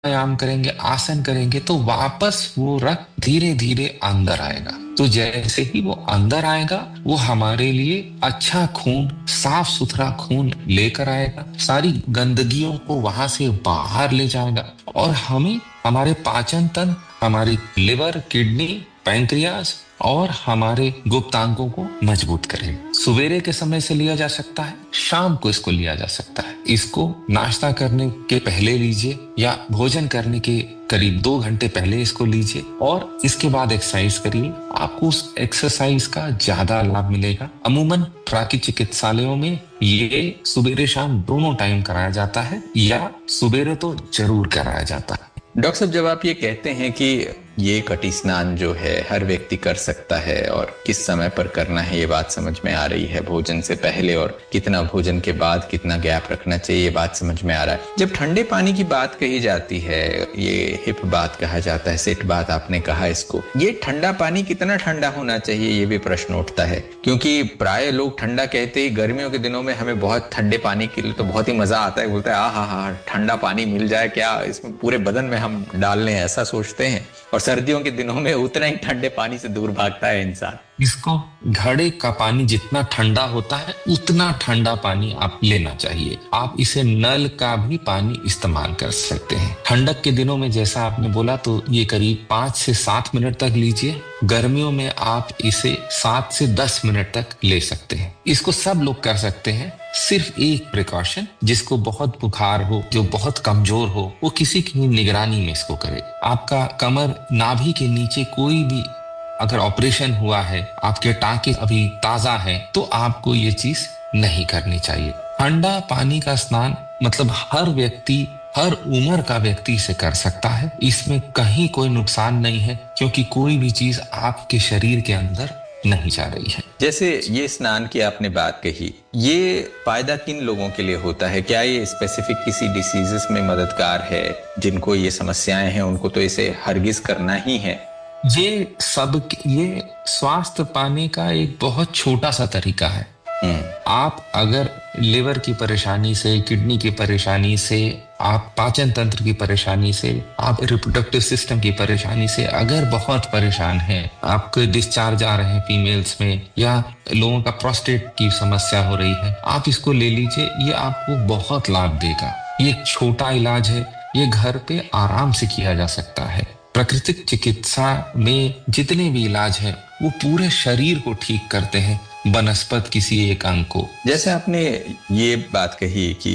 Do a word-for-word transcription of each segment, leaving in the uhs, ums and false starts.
प्राणायाम करेंगे, आसन करेंगे, तो वापस वो रक्त धीरे धीरे अंदर आएगा। तो जैसे ही वो अंदर आएगा, वो हमारे लिए अच्छा खून, साफ सुथरा खून लेकर आएगा, सारी गंदगियों को वहां से बाहर ले जाएगा और हमें हमारे पाचन तंत्र, हमारी लिवर, किडनी, पैंक्रियास और हमारे गुप्तांगों को मजबूत करेगा। सवेरे के समय से लिया जा सकता है, शाम को इसको लिया जा सकता है। इसको नाश्ता करने के पहले लीजिए या भोजन करने के करीब दो घंटे पहले इसको लीजिए और इसके बाद एक्सरसाइज करिए। आपको उस एक्सरसाइज का ज्यादा लाभ मिलेगा। अमूमन प्राकृतिक चिकित्सालयों में ये सुबेरे शाम दोनों टाइम कराया जाता है या सुबेरे तो जरूर कराया जाता है। डॉक्टर साहब, जब आप ये कहते हैं कि ये कटी स्नान जो है हर व्यक्ति कर सकता है और किस समय पर करना है ये बात समझ में आ रही है, भोजन से पहले और कितना भोजन के बाद कितना गैप रखना चाहिए ये बात समझ में आ रहा है। जब ठंडे पानी की बात कही जाती है, ये हिप बात कहा जाता है, सेट बात आपने कहा इसको, ये ठंडा पानी कितना ठंडा होना चाहिए ये भी प्रश्न उठता है, क्योंकि प्राय लोग ठंडा कहते ही गर्मियों के दिनों में हमें बहुत ठंडे पानी के लिए तो बहुत ही मजा आता है, बोलता है आ हा हा ठंडा पानी मिल जाए, क्या इसमें पूरे बदन में हम डाल लें, ऐसा सोचते हैं। और सर्दियों के दिनों में उतना ही ठंडे पानी से दूर भागता है इंसान। इसको घड़े का पानी जितना ठंडा होता है उतना ठंडा पानी आप लेना चाहिए। आप इसे नल का भी पानी इस्तेमाल कर सकते हैं। ठंडक के दिनों में जैसा आपने बोला तो ये करीब पाँच से सात मिनट तक लीजिए। गर्मियों में आप इसे सात से दस मिनट तक ले सकते हैं। इसको सब लोग कर सकते हैं। सिर्फ एक प्रिकॉशन, जिसको बहुत बुखार हो, जो बहुत कमजोर हो, वो किसी की निगरानी में इसको करे। आपका कमर नाभि के नीचे कोई भी अगर ऑपरेशन हुआ है, आपके टांके अभी ताजा हैं, तो आपको ये चीज नहीं करनी चाहिए। ठंडा पानी का स्नान मतलब हर व्यक्ति, हर उम्र का व्यक्ति इसे कर सकता है। इसमें कहीं कोई नुकसान नहीं है, क्योंकि कोई भी चीज आपके शरीर के अंदर नहीं जा रही है। जैसे ये स्नान की आपने बात कही, ये फायदा किन लोगों के लिए होता है? क्या ये स्पेसिफिक किसी डिसीजेस में मददगार है? जिनको ये समस्याएं हैं उनको तो इसे हरगिज करना ही है। ये सब, ये स्वास्थ्य पाने का एक बहुत छोटा सा तरीका है। आप अगर लिवर की परेशानी से, किडनी की परेशानी से, आप पाचन तंत्र की परेशानी से, आप रिप्रोडक्टिव सिस्टम की परेशानी से अगर बहुत परेशान हैं, आपके डिस्चार्ज आ रहे हैं फीमेल्स में, या लोगों का प्रोस्टेट की समस्या हो रही है, आप इसको ले लीजिए। ये आपको बहुत लाभ देगा। ये एक छोटा इलाज है, ये घर पे आराम से किया जा सकता है। प्राकृतिक चिकित्सा में जितने भी इलाज हैं वो पूरे शरीर को ठीक करते हैं, बनस्पत किसी एक अंग को। जैसे आपने ये बात कही कि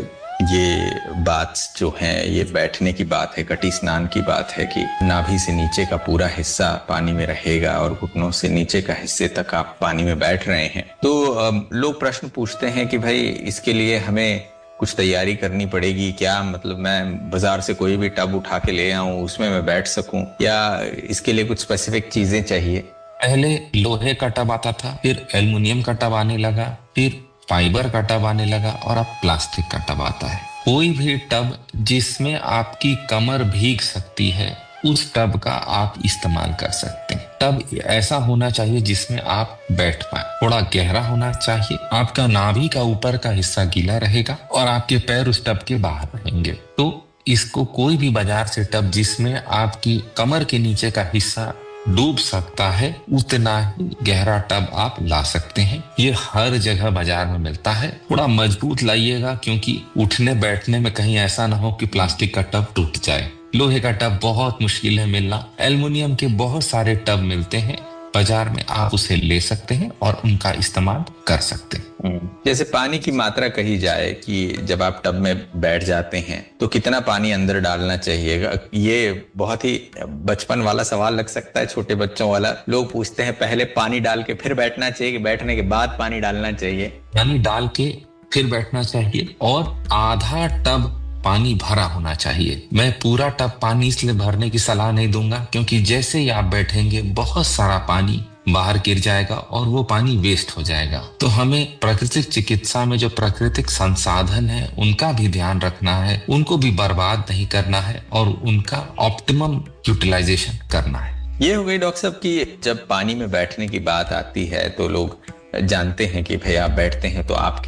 ये बात जो है ये बैठने की बात है, कटी स्नान की बात है कि नाभि से नीचे का पूरा हिस्सा पानी में रहेगा और घुटनों से नीचे का हिस्से तक आप पानी में बैठ रहे हैं। तो लोग प्रश्न पूछते हैं कि भाई इसके लिए हमें कुछ तैयारी करनी पड़ेगी क्या? मतलब मैं बाजार से कोई भी टब उठा के ले आऊं, उसमें मैं बैठ सकूं, या इसके लिए कुछ स्पेसिफिक चीजें चाहिए? पहले लोहे का टब आता था, फिर एल्युमिनियम का टब आने लगा, फिर फाइबर का टब आने लगा और अब प्लास्टिक का टब आता है। कोई भी टब जिसमें आपकी कमर भीग सकती है, उस टब का आप इस्तेमाल कर सकते हैं। टब ऐसा होना चाहिए जिसमें आप बैठ पाए, थोड़ा गहरा होना चाहिए, आपका नाभि का ऊपर का हिस्सा गीला रहेगा और आपके पैर उस टब के बाहर रहेंगे। तो इसको कोई भी बाजार से टब जिसमें आपकी कमर के नीचे का हिस्सा डूब सकता है, उतना ही गहरा टब आप ला सकते हैं। ये हर जगह बाजार में मिलता है। थोड़ा मजबूत लाइएगा, क्योंकि उठने बैठने में कहीं ऐसा ना हो कि प्लास्टिक का टब टूट जाए। लोहे का टब बहुत मुश्किल है मिलना। एल्युमिनियम के बहुत सारे टब मिलते हैं बाजार में, आप उसे ले सकते हैं और उनका इस्तेमाल कर सकते हैं। जैसे पानी की मात्रा कही जाए कि जब आप टब में बैठ जाते हैं तो कितना पानी अंदर डालना चाहिएगा? ये बहुत ही बचपन वाला सवाल लग सकता है, छोटे बच्चों वाला। लोग पूछते हैं पहले पानी डाल के फिर बैठना चाहिए कि बैठने के बाद पानी डालना चाहिए? यानी डाल के फिर बैठना चाहिए और आधा टब पानी भरा होना चाहिए। मैं पूरा टब पानी इसलिए भरने की सलाह नहीं दूंगा, क्योंकि जैसे ही आप बैठेंगे बहुत सारा पानी बाहर गिर जाएगा और वो पानी वेस्ट हो जाएगा। तो हमें प्राकृतिक चिकित्सा में जो प्राकृतिक संसाधन है उनका भी ध्यान रखना है, उनको भी बर्बाद नहीं करना है और उनका ऑप्टिमम यूटिलाइजेशन करना है। ये हो गई डॉक्टर साहब कि जब पानी में बैठने की बात आती है तो लोग जानते हैं कि भाई आप बैठते हैं तो आपके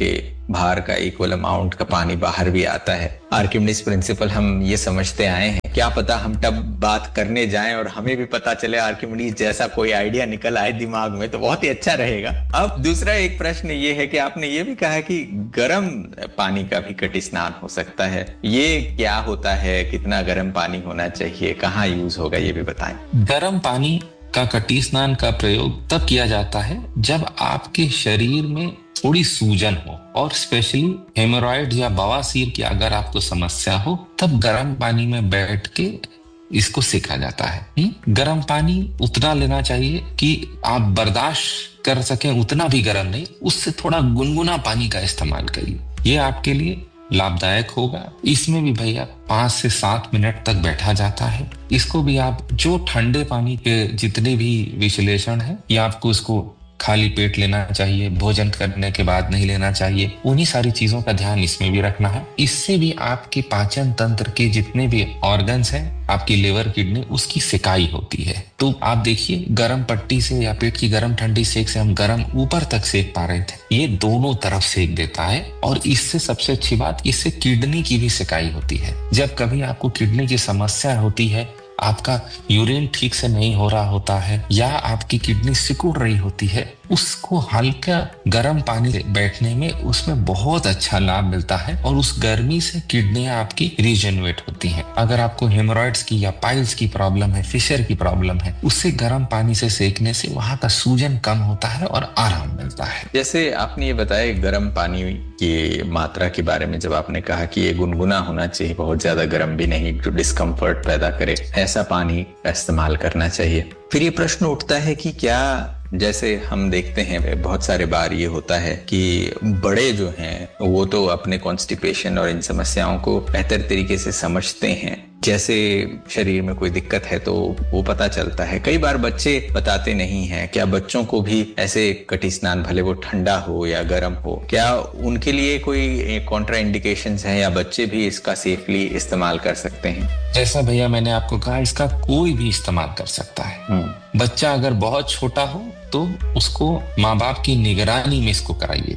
बाहर का इक्वल अमाउंट का पानी बाहर भी आता है। आर्किमिडीज प्रिंसिपल हम ये समझते आए हैं, क्या पता हम तब बात करने जाएं और हमें भी पता चले आर्किमिडीज जैसा कोई आइडिया निकल आए दिमाग में, तो बहुत ही अच्छा रहेगा। अब दूसरा एक प्रश्न ये है कि आपने ये भी कहा कि गर्म पानी का भी कटी स्नान हो सकता है, ये क्या होता है, कितना गर्म पानी होना चाहिए, कहाँ यूज होगा, ये भी बताएं। गर्म पानी का कटी स्नान का प्रयोग तब किया जाता है जब आपके शरीर में थोड़ी सूजन हो और स्पेशली हेमोरॉइड या बवासीर की अगर आपको समस्या हो, तब गर्म पानी में बैठ के इसको सीखा जाता है। हुँ? गर्म पानी उतना लेना चाहिए कि आप बर्दाश्त कर सकें, उतना भी गर्म नहीं, उससे थोड़ा गुनगुना पानी का इस्तेमाल करिए, ये आपके लिए लाभदायक होगा। इसमें भी भैया पांच से सात मिनट तक बैठा जाता है। इसको भी आप जो ठंडे पानी के जितने भी विश्लेषण है, या आपको इसको खाली पेट लेना चाहिए, भोजन करने के बाद नहीं लेना चाहिए, उन्हीं सारी चीजों का ध्यान इसमें भी रखना है। इससे भी आपके पाचन तंत्र के जितने भी ऑर्गन्स हैं, आपकी लिवर, किडनी, उसकी सिकाई होती है। तो आप देखिए, गर्म पट्टी से या पेट की गर्म ठंडी सेक से हम गर्म ऊपर तक सेक पा रहे थे, ये दोनों तरफ सेक देता है। और इससे सबसे अच्छी बात, इससे किडनी की भी सिकाई होती है। जब कभी आपको किडनी की समस्या होती है, आपका यूरिन ठीक से नहीं हो रहा होता है, या आपकी किडनी सिकुड़ रही होती है, उसको हल्का गर्म पानी से बैठने में उसमें बहुत अच्छा लाभ मिलता है और उस गर्मी से किडनियां आपकी रीजनरेट होती हैं। अगर आपको हेमोरॉइड्स की या पाइल्स की प्रॉब्लम है, फिशर की प्रॉब्लम है, उससे गर्म पानी से सेकने से वहां का सूजन कम होता है और आराम मिलता है। जैसे आपने ये बताया गर्म पानी की मात्रा के बारे में, जब आपने कहा कि ये गुनगुना होना चाहिए, बहुत ज्यादा गर्म भी नहीं जो डिस्कम्फर्ट पैदा करे, ऐसा पानी का इस्तेमाल करना चाहिए। फिर ये प्रश्न उठता है कि क्या, जैसे हम देखते हैं बहुत सारे बार ये होता है कि बड़े जो हैं वो तो अपने कॉन्स्टिपेशन और इन समस्याओं को बेहतर तरीके से समझते हैं, जैसे शरीर में कोई दिक्कत है तो वो पता चलता है। कई बार बच्चे बताते नहीं हैं, क्या बच्चों को भी ऐसे कटी स्नान, भले वो ठंडा हो या गर्म हो, क्या उनके लिए कोई कॉन्ट्रा इंडिकेशंस हैं या बच्चे भी इसका सेफली इस्तेमाल कर सकते हैं? जैसा भैया मैंने आपको कहा, इसका कोई भी इस्तेमाल कर सकता है। बच्चा अगर बहुत छोटा हो तो उसको माँ बाप की निगरानी में इसको कराइए,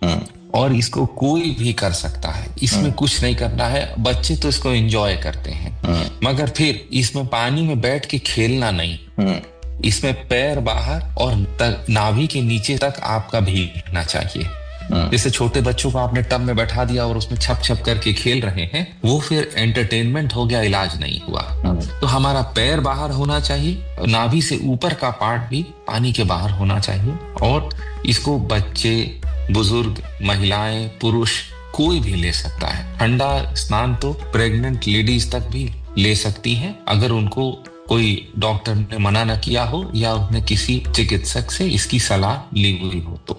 और इसको कोई भी कर सकता है, इसमें कुछ नहीं करना है। बच्चे तो इसको एंजॉय करते हैं, मगर फिर इसमें पानी में बैठ के खेलना नहीं, इसमें पैर बाहर और नाभि के नीचे तक आपका भीगना चाहिए। जैसे छोटे बच्चों को आपने टब में बैठा दिया और उसमें छप छप करके खेल रहे हैं, वो फिर एंटरटेनमेंट हो गया, इलाज नहीं हुआ। तो हमारा पैर बाहर होना चाहिए, नाभि से ऊपर का पार्ट भी पानी के बाहर होना चाहिए। और इसको बच्चे, बुजुर्ग, महिलाएं, पुरुष, कोई भी ले सकता है। ठंडा स्नान तो प्रेग्नेंट लेडीज तक भी ले सकती हैं, अगर उनको कोई डॉक्टर ने मना न किया हो या उन्हें किसी चिकित्सक से इसकी सलाह ली हुई हो तो।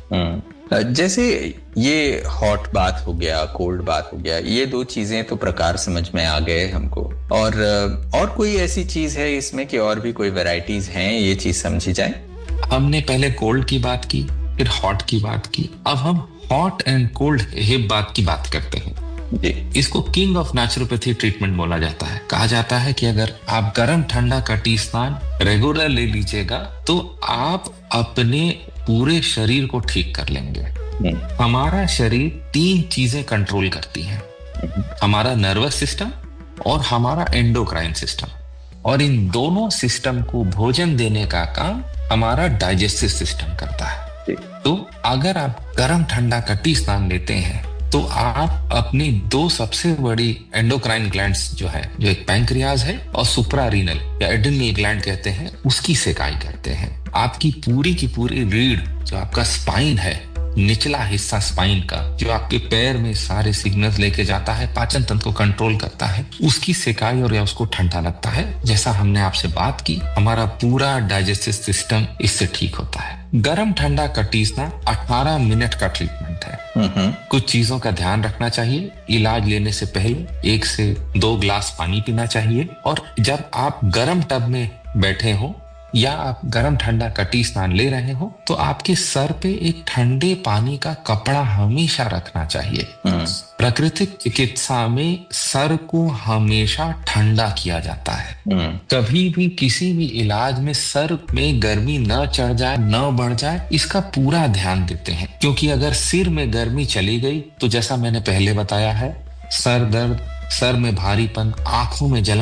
जैसे ये हॉट बात हो गया, कोल्ड बात हो गया, ये दो चीजें तो प्रकार समझ में आ गए हमको। और और कोई ऐसी चीज है इसमें कि और भी कोई वैरायटीज हैं, ये चीज समझी जाए? हमने पहले कोल्ड की बात की, फिर हॉट की बात की, अब हम हॉट एंड कोल्ड हिप बात की बात करते हैं। इसको किंग ऑफ नेचुरोपैथी ट्रीटमेंट बोला जाता है। कहा जाता है कि अगर आप गर्म ठंडा कटी स्नान रेगुलर ले लीजिएगा तो आप अपने पूरे शरीर को ठीक कर लेंगे। हमारा शरीर तीन चीजें कंट्रोल करती हैं, हमारा नर्वस सिस्टम और हमारा एंडोक्राइन सिस्टम, और इन दोनों सिस्टम को भोजन देने का काम हमारा डाइजेस्टिव सिस्टम करता है। तो अगर आप गर्म ठंडा कटी स्नान लेते हैं तो आप अपनी दो सबसे बड़ी एंडोक्राइन ग्लैंड्स जो है, जो एक पैंक्रियाज है और सुप्रारीनल या एड्रिनल ग्लैंड कहते हैं, उसकी सिकाई करते हैं। आपकी पूरी की पूरी रीढ़, जो आपका स्पाइन है, निचला हिस्सा स्पाइन का, जो आपके पैर में सारे सिग्नल्स लेके जाता है, पाचन तंत्र को कंट्रोल करता है, उसकी सिकाई और या उसको ठंडा लगता है। जैसा हमने आपसे बात की, हमारा पूरा डाइजेस्टिव सिस्टम इससे ठीक होता है। गरम ठंडा कटी स्नान अठारह मिनट का ट्रीटमेंट है। कुछ चीजों का ध्यान रखना चाहिए। इलाज लेने से पहले एक से दो ग्लास पानी पीना चाहिए, और जब आप गर्म टब में बैठे हो या आप गर्म ठंडा कटी स्नान ले रहे हो तो आपके सर पे एक ठंडे पानी का कपड़ा हमेशा रखना चाहिए। हम्म। प्राकृतिक चिकित्सा में सर को हमेशा ठंडा किया जाता है। हम्म। कभी भी किसी भी इलाज में सर में गर्मी न चढ़ जाए न बढ़ जाए, इसका पूरा ध्यान देते हैं, क्योंकि अगर सिर में गर्मी चली गई तो जैसा मैंने पहले बताया है, सर दर्द, सर में भारीपन, आंखों में जलन